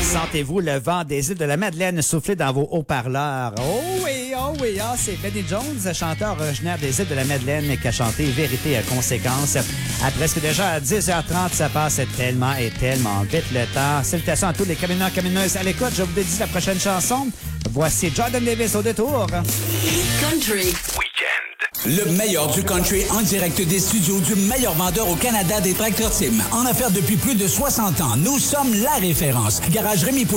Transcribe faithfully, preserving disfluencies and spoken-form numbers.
Sentez-vous le vent des îles de la Madeleine souffler dans vos haut-parleurs? Oh oui, oh oui, ah, c'est Benny Jones, chanteur originaire des îles de la Madeleine, qui a chanté Vérité à conséquence. À presque déjà à dix heures trente, ça passe tellement et tellement vite le temps. Salutations à tous les camionneurs camionneuses à l'écoute. Je vous dédie la prochaine chanson. Voici Jordan Davis au détour. Country. Le meilleur du country en direct des studios du meilleur vendeur au Canada des tracteurs Tim. En affaires depuis plus de soixante ans, nous sommes la référence. Garage Rémi Poulain.